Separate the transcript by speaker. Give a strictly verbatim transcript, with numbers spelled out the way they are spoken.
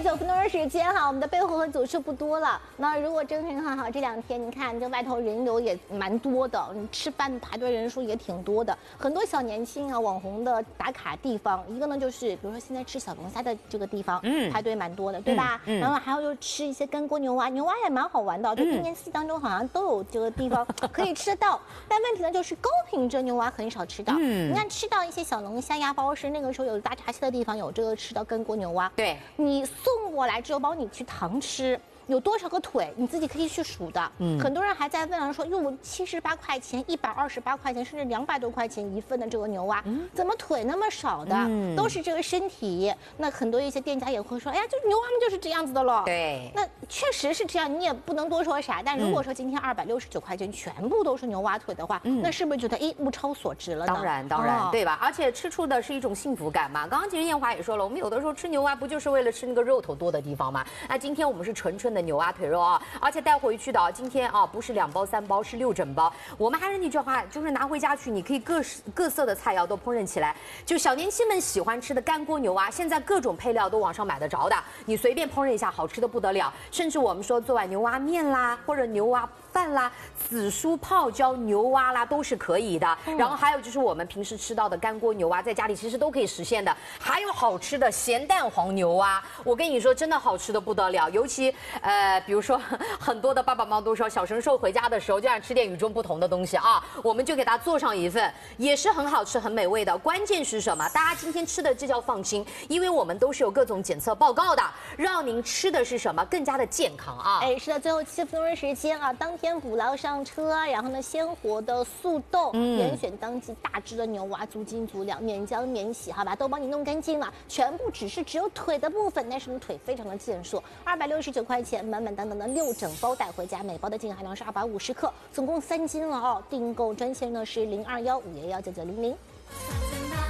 Speaker 1: 了九分多钟时间哈，我们的备货和组数不多了。那如果真是看好这两天，你看这外头人流也蛮多的，你吃饭排队人数也挺多的，很多小年轻啊网红的打卡地方，一个呢就是比如说现在吃小龙虾的这个地方，嗯，排队蛮多的，对吧？嗯嗯、然后还有就是吃一些干锅牛蛙，牛蛙也蛮好玩的，就一年四季当中好像都有这个地方可以吃得到。但问题呢就是高品质牛蛙很少吃到，嗯，你看吃到一些小龙虾、鸭包是那个时候有大闸蟹的地方有这个吃到干锅牛蛙，
Speaker 2: 对，
Speaker 1: 你送过来之后帮你去糖吃。有多少个腿，你自己可以去数的。嗯，很多人还在问了说，哟，七十八块钱、一百二十八块钱，甚至两百多块钱一份的这个牛蛙，嗯、怎么腿那么少的？嗯、都是这个身体。那很多一些店家也会说，哎呀，就牛蛙们就是这样子的了。
Speaker 2: 对，
Speaker 1: 那确实是这样，你也不能多说啥。但如果说今天二百六十九块钱全部都是牛蛙腿的话，嗯、那是不是觉得哎物超所值了呢？
Speaker 2: 当然，当然，哦、对吧？而且吃出的是一种幸福感嘛。刚刚其实艳华也说了，我们有的时候吃牛蛙不就是为了吃那个肉头多的地方嘛？那今天我们是纯纯的牛蛙腿肉啊。而且带回去的啊，今天啊不是两包三包，是六整包。我们还是那句话，就是拿回家去，你可以各各色的菜肴都烹饪起来。就小年轻们喜欢吃的干锅牛蛙，现在各种配料都网上买得着的，你随便烹饪一下，好吃的不得了。甚至我们说做碗牛蛙面啦，或者牛蛙饭啦、紫苏泡椒牛蛙啦，都是可以的。嗯、然后还有就是我们平时吃到的干锅牛蛙，在家里其实都可以实现的。还有好吃的咸蛋黄牛蛙，我跟你说，真的好吃的不得了。尤其呃，比如说。很多的爸爸妈妈都说，小神兽回家的时候就想吃点与众不同的东西啊，我们就给他做上一份，也是很好吃、很美味的。关键是什么？大家今天吃的这叫放心，因为我们都是有各种检测报告的，让您吃的是什么更加的健康啊！
Speaker 1: 哎，是的，最后七分钟时间啊，当天捕捞上车，然后呢，鲜活的速冻，嗯、严选当季大只的牛蛙，足斤足两，免浆免洗，好吧，都帮你弄干净了，全部只是只有腿的部分，但是呢，腿非常的健硕，二百六十九块钱，满满当当的六整包带回家，每包的净含量是二百五十克，总共三斤了哦。订购专线呢是零二幺五幺幺九九零零。